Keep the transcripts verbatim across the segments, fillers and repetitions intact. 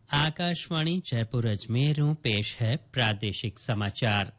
आकाशवाणी जयपुर अजमेर पेश है प्रादेशिक समाचार।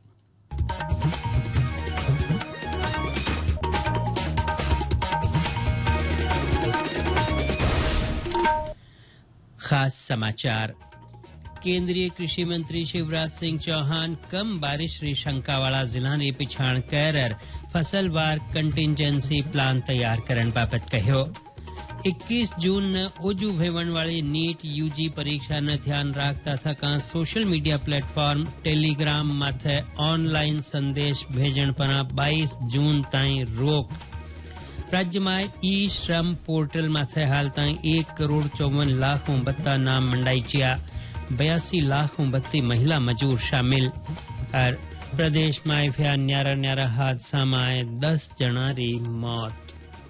खास समाचार। केंद्रीय कृषि मंत्री शिवराज सिंह चौहान कम बारिश री शंकावाला जिला ने पिछाण कर फसलवार कंटीजेंसी प्लान तैयार करने बाबत कहो। इक्कीस जून न ओजू भेवण वाली नीट यूजी परीक्षा न ध्यान राखता थका सोशल मीडिया प्लेटफॉर्म टेलीग्राम माथे ऑनलाइन संदेश भेजण पर बाईस जून ताई रोक। राज्य में ई श्रम पोर्टल माथे हाल ताई एक करोड़ चौवन लाख बत्ता नाम मंडाईचिया। बयासी लाख बत्ती महिला मजूर शामिल। और प्रदेश में थिया न्यारा न्यारा हादसा में दस जना री मौत।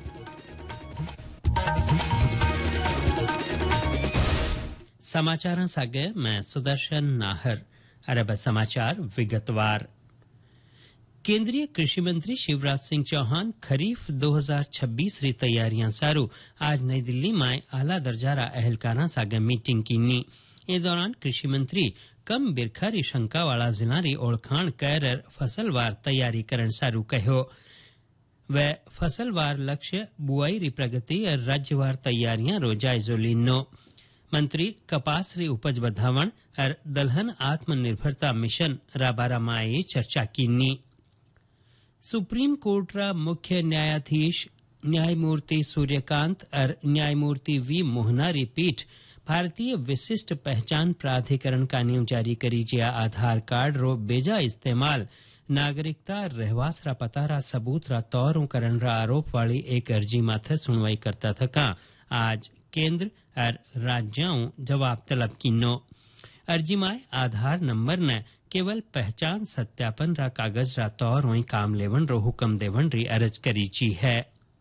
समाचार सागे मैं सुदर्शन नाहर। अरब समाचार विगतवार। केंद्रीय कृषि मंत्री शिवराज सिंह चौहान खरीफ दो हज़ार छब्बीस री तैयारियां सारू आज नई दिल्ली में आला दर्जारा अहलकारा सागे मीटिंग कीनी। इस दौरान कृषि मंत्री कम बिरखा री शंका वाला जिला री ओळखाण कर फसलवार तैयारी करण सारू कहो। व फसलवार लक्ष्य बुआई री प्रगति और राज्यवार तैयारियां रो जायजो लीनो। मंत्री कपास री उपज बढ़ावण और दलहन आत्मनिर्भरता मिशन राबारा माए चर्चा कीनी। सुप्रीम कोर्ट रा मुख्य न्यायाधीश न्यायमूर्ति सूर्यकांत और न्यायमूर्ति वी मोहना री पीठ भारतीय विशिष्ट पहचान प्राधिकरण का नियम जारी करी जिया आधार कार्ड रो बेजा इस्तेमाल नागरिकता रहवासरा पतारा सबूत रा तौरों करण रा आरोप वाली एक अर्जी माथे सुनवाई करता थका आज केंद्र और राज्यों जवाब तलब कीनो। अर्जी में आधार नंबर न केवल पहचान सत्यापन रा कागज रा तौर वही काम लेवन रो हुक्म देवन री अर्ज करी ची है।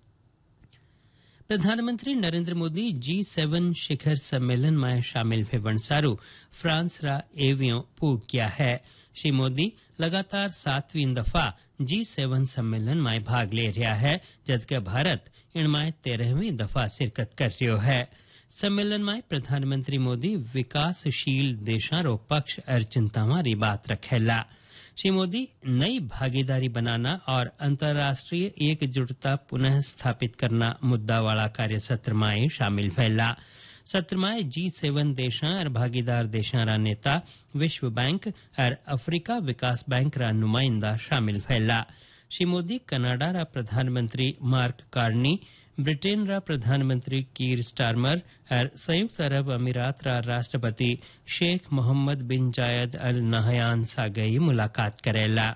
प्रधानमंत्री नरेंद्र मोदी जी सेवन शिखर सम्मेलन में शामिल भेवण सारू फ्रांस रा एवियो पूग किया है। श्री मोदी लगातार सातवीं दफा जी सेवन सम्मेलन में भाग ले रहा है, जबकि भारत इनमें तेरहवीं दफा शिरकत कर रहा है। सम्मेलन में प्रधानमंत्री मोदी विकासशील देशों रो पक्ष और चिंतावां री बात रखेला। श्री मोदी नई भागीदारी बनाना और अंतर्राष्ट्रीय एकजुटता पुनः स्थापित करना मुद्दा वाला कार्य सत्र में शामिल भेला। सत्र में जी सेवन देशों और भागीदार देशों रा नेता, विश्व बैंक और अफ्रीका विकास बैंक रा नुमाइंदा शामिल भेला। श्री मोदी कनाडा रा प्रधानमंत्री मार्क कार्नी, ब्रिटेन रा प्रधानमंत्री कीर स्टारमर और संयुक्त अरब अमीरात रा राष्ट्रपति शेख मोहम्मद बिन जायद अल नहयान सागई मुलाकात करेला।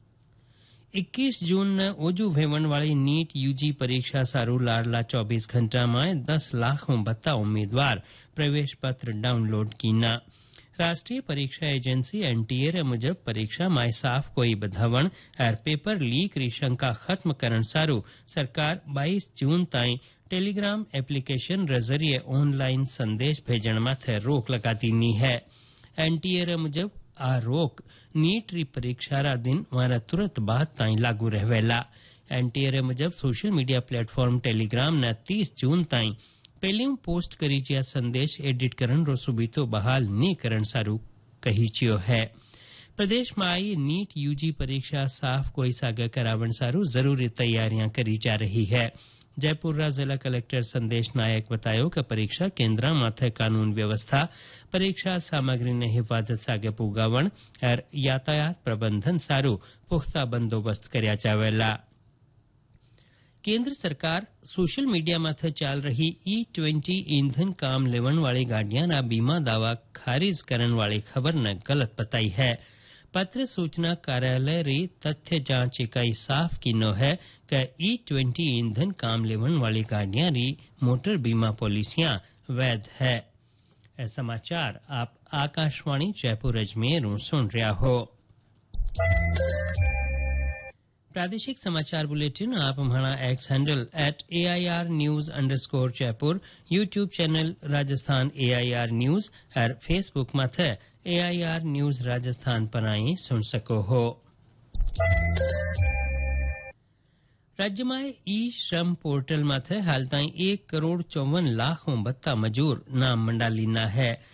इक्कीस जून न ओजू भेवण वाली नीट यूजी परीक्षा सारू लाडला चौबीस घंटा में दस लाख बत्ता उम्मीदवार प्रवेश पत्र डाउनलोड कीना। राष्ट्रीय परीक्षा एजेंसी एनटीए मुजब परीक्षा में साफ कोई बधावण और पेपर लीक री शंका खत्म करण सारू सरकार बाईस जून ताई टेलीग्राम एप्लीकेशन रे जरिए ऑनलाइन संदेश भेजण माथे रोक लगा दीनी है। एनटीए मुजब आ रोक नीट री परीक्षा रा दिन वारा तुरंत बाद ताई लागू रहेला। एनटीए मुजब सोशल मीडिया प्लेटफॉर्म टेलीग्राम न तीस जून ताई पहले पोस्ट करी जिया संदेश एडिट करण रो सुबीतो बहाल नी करण सारू कही चियो है। प्रदेश में आई नीट यूजी परीक्षा साफ कोई सागा करावण सारू जरूरी तैयारियां करी जा रही है। जयपुर रा जिला कलेक्टर संदेश नायक बतायो कि परीक्षा केंद्र माथे कानून व्यवस्था, परीक्षा सामग्री ने हिफाजत सागे पुगावण और यातायात प्रबंधन सारू पुख्ता बंदोबस्त कर्या जावेला। केंद्र सरकार सोशल मीडिया माथे चाल रही ई ट्वेंटी ईंधन काम लेवन वाली गाड़ियां ना बीमा दावा खारिज करन वाली खबर न गलत बताई है। पत्र सूचना कार्यालय री तथ्य जांच इकाई साफ कीनो है कि ई ट्वेंटी ईंधन काम लेवन वाली गाड़ियां री मोटर बीमा पॉलिसियां वैध है। ए समाचार आप आकाशवाणी जयपुर अजमेर सुन रहा हो। प्रादेशिक समाचार बुलेटिन आप हमारा x handle at A I R news underscore Jaipur, YouTube channel Rajasthan A I R news और फेसबुक माथे ए आई आर न्यूज राजस्थान पर आई सुन सको हो। राज्य में ई श्रम पोर्टल माथे हाल ताई एक करोड़ चौवन लाख बत्ता मजूर नाम मंडालीना है।